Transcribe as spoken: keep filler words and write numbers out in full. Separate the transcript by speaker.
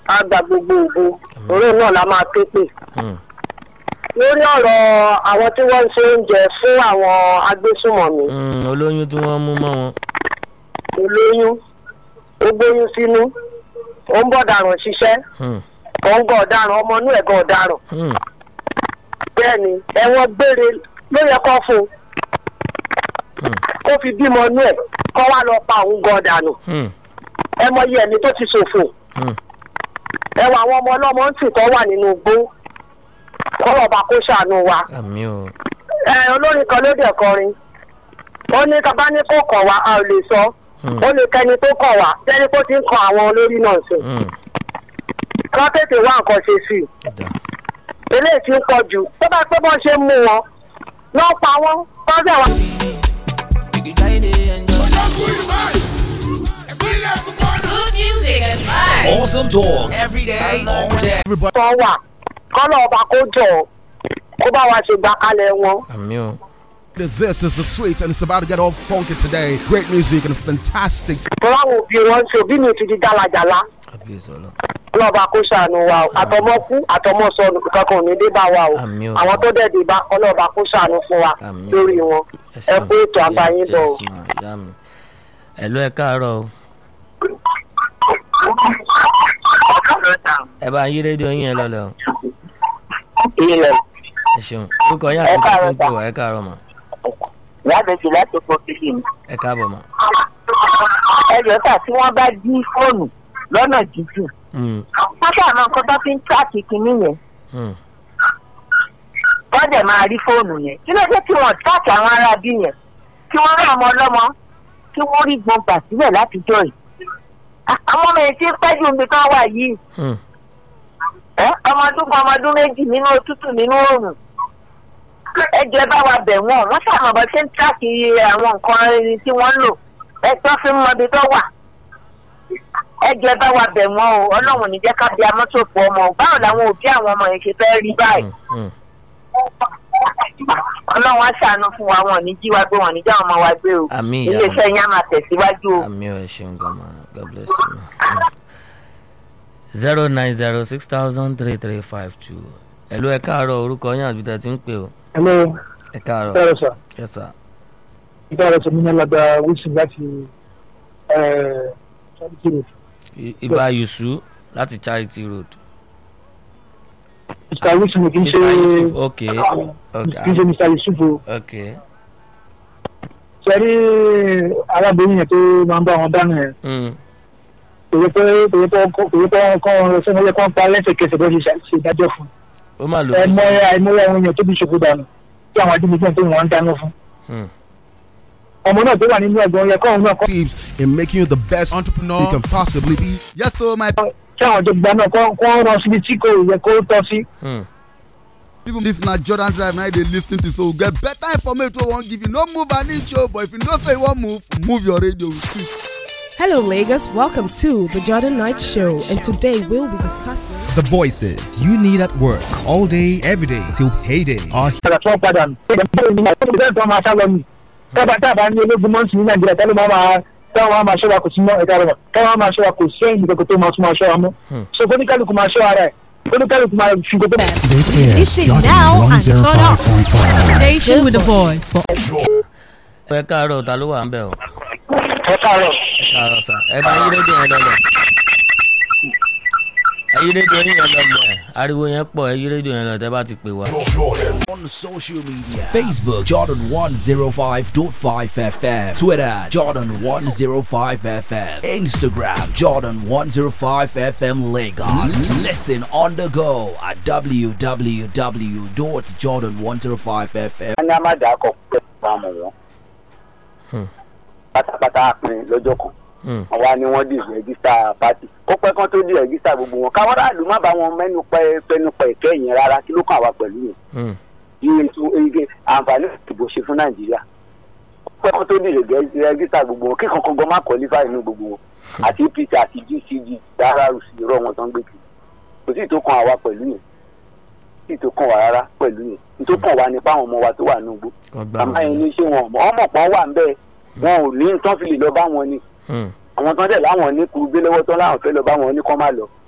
Speaker 1: á gba gbogbo ògo orí náà la máa ké pè. lórí ọ̀rọ̀ àwọn tí wọ́n ń ṣe oúnjẹ fún àwọn agbésùnmọ̀mí.
Speaker 2: olóyún tí wọ́n mú mọ́ wọn.
Speaker 1: olóyún ó gbóyún sínú ó ń bọ̀ dàrún ṣiṣẹ́ ó ń gọ̀ ọ̀daràn ọmọ inú ẹ̀gọ́ ọ̀daràn. bẹ́ẹ̀ ni ẹ̀wọ̀n gbére ló yẹ kó fún un kó fi bímọ inú ẹ̀ kó wá lọ pa òun gan dànù. ẹ mọ iye ẹni tó ti ṣòfò. ẹ wọ àwọn ọmọ ọlọ́mọ ń tìtọ́ wà nínú igbó kọ́lọ̀ bá kó ṣàánú wa. ẹ olórin kan ló dẹ̀ kọrin ó ní ká bá ní kó kàn wá a ò lè sọ ó lè kẹ́ni tó kàn wá kẹ́ni tó ti ń kan àwọn olórí náà sí. kọ́ tètè wá nǹkan ṣe sí i. eléyìí ti ń pọ̀ jù tó bá pé bọ́n ṣe ń mú wọn lọ́ọ́ pa wọ́n tọ́jà wa.
Speaker 3: Good music and vibes.
Speaker 4: Awesome talk every day, all day.
Speaker 1: Everybody. Tó wà kọ́lọ̀ ọba kó jọ kó bá wa ṣe gbà kalẹ̀ wọn.
Speaker 5: This is the sweet and it's about to get all funky today. Great music and fantastic.
Speaker 1: Tọ́láwọn òbí wọn ṣe òbí mi ti di jálajàla. Ọlọ́ba kó ṣàánú wa o. Àtọmọ kú àtọmọ sọnù kankan ò ní dé bá wa o. Àwọn tó dẹ̀ dé bá ọlọ́ba kó ṣàánú fún wa lórí wọn. Ẹ kú ètò àbáyé bọ̀ o.
Speaker 2: Ẹ̀lú ẹ káàárọ̀ o. Ẹ bá yí rédíò yín ẹ lọ́lẹ̀ o.
Speaker 1: Ilẹ̀.
Speaker 2: Ẹ ṣeun. Orúkọ yín àti ìgbà tó ń pè wá ẹ káàárọ̀ mọ́.
Speaker 1: Láti ṣe láti pọ̀ kíkì ni.
Speaker 2: Ẹ káàbọ̀ mọ́.
Speaker 1: Ẹ jọ sà tí wọ́n bá jí fóònù lọ́nà jíjìn. Wọ́n ṣàmọ́ nǹkan tó fi ń tíráàkì kìíní yẹn. Wọ́n dẹ̀ máa rí fóònù yẹn. Kí ló dé tí wọ́n tíráàkì àwọn ará bí yẹn? Kí wọ́n rí ọmọ ọlọ́mọ kí wọ́n rí gbọ̀ngbà sílẹ̀ látijọ́ yìí. Àwọn ọmọ yẹn ti ń pẹ́jù omi kan wà yìí. Ọmọ ọdún kan ọmọ ọdún méjì nínú òtútù nínú oòrùn. Ẹ jẹ́ bá wa bẹ̀ wọ́n. Wọ́n ṣàmọ̀ bọ́ ṣe ń tíráàkì àwọn nǹkan irin tí wọ́n ń lò. Ẹ tọ́ fi ń mọ ibi tó wà. Ẹ jẹ́ bá wa bẹ̀ wọ́n o. Ọlọ́run ní jẹ́ ká bí amọ́tòpó ọmọ. Báwo làwọn òbí àwọn ọmọ yẹn ṣe fẹ́ rí báyìí? Ọlọ́run á ṣàánú fún wa, wọn ní jí wa gbé, wọn ní já ọmọ wa gbé o. Iléeṣẹ́ yẹn á máa tẹ̀síwájú o.
Speaker 2: Àmì ọ̀ ẹ ṣeun gan-an. God bless you. zero nine zero six thousand three three five two. Ẹ̀lú ẹ káàárọ̀ orúkọ yín àbí tẹ̀ tí ń pè o.
Speaker 6: Hello.
Speaker 2: Ẹ káàárọ̀.
Speaker 6: Ẹ káàárọ̀ sà.
Speaker 2: Yes sir.
Speaker 6: Ìgbà rẹ̀ sọ mi ní alága Wilson láti Charity Road.
Speaker 2: Ibà Yusu láti Charity Road.
Speaker 6: Mister Wilson kì í ṣe.
Speaker 2: Ok.
Speaker 6: Kì í ṣe Mister Yusuf o.
Speaker 2: Ok.
Speaker 6: Sẹ́rí arábìnrin yẹn tó máa ń bá wọn dáná yẹn. Tòwé pé tòwé pé tòwé pé wọ́n kọ́ wọn lọ sọ́nà yẹ kó ń pa lẹ́sẹ̀kẹsẹ̀ bó ṣe ṣe ìdájọ́ fún.
Speaker 2: Ó máa lò ó.
Speaker 6: Ẹ̀mọ́ra ẹ̀mọ́ra àwọn èèyàn tó bí ṣòfò dànù tí àwọn adúmọ̀gbọ́n tó wọ́n ń dáná fún. Ọmọ náà tó wà nínú ẹ̀gbọ́n yẹ kọ́ òun náà kọ́.
Speaker 5: Tips in making you the best entrepreneur you can possibly be. Yes, so my.
Speaker 6: Tí àwọn tó gbà náà kọ́ kọ́ rán síbi tí kò yẹ kó tọ́ sí.
Speaker 5: People listen to Jordan Drive now they listen to so get better information we won't give you no move an inch show but if you don't say you won't move move your radio.
Speaker 7: Hello Lagos, welcome to the Jordan Night Show and today we'll be discussing
Speaker 8: the voices you need at work all day every day till payday are
Speaker 6: here. Tábà tábà ní ológun mọ́ǹtì ní Nàìjíríà tẹ́lẹ̀ máa máa táwọn máa máa ṣọ́ wa kò sí mọ́ ẹ̀ka rẹ̀ táwọn máa ṣọ́ wa kò sí ẹ̀yìn kankan tó máa tún máa ṣọ́ wa mọ́. So fóníkálùkù máa ṣọ́ ara ẹ̀ fóníkálùkù máa fi kótó máa.
Speaker 3: Listen now and turn up. Station with the voice for.
Speaker 2: Ẹ káàárọ̀ ta ló wà ń bẹ̀ o.
Speaker 1: Ẹ káàárọ̀.
Speaker 2: Ẹ káàárọ̀ sà. Ẹ bá yí rédíò yẹn lọ́lẹ̀. Ẹ yí rédíò yẹn lọ́lẹ̀. Ariwo yẹn pọ̀ ẹ yí rédíò yẹn lọ́lẹ̀ tẹ́ bá ti pè wá.
Speaker 4: On social media, Facebook Jordan one oh five point five F M, Twitter Jordan one oh five F M, Instagram Jordan one oh five F M Lagos. Listen on the go at w w w dot jordan one oh five F M.
Speaker 1: Ní a máa dà kọ̀ pé bámu wọn. Pátápátá pin lọ́jọ́ kan. Àwa ni wọ́n di rẹ́gísítà pátì. Kó pẹ́ kán tó di rẹ́gísítà gbogbo wọn. Káwọn aráàlú má bá wọn mẹ́nu pẹ́ pẹ́nu pẹ́ kẹ́yìn rárá kí ló kàn wá pẹ̀lú yẹn. Iye tó ege àǹfààní ìbò ṣe fún Nàìjíríà. Pẹ́ kán tó di rẹ́gísítà gbogbo wọn kí kankan gan má kọ́lífà inú gbogbo wọn. Àti A P C àti G C G dára òsì irọ́ wọn tán gbé kiri. Kò sí ìtò kan àwa pẹ̀lú yẹn. Kò sí ìtò kan wà rárá pẹ̀lú yẹn. Ìtò kan wà nípa àwọn ọmọ wa tó wà nínú igbó. Àmọ́ yẹn ní ṣé wọn ọmọ kan wà ń bẹ́ẹ̀ wọn ò ní tán fi lè lọ bá wọn ni. Àwọn tán dẹ̀ láwọn ní kú gbé lọ́wọ́ tán láwọn fẹ́ lọ bá wọn ní kán má lọ.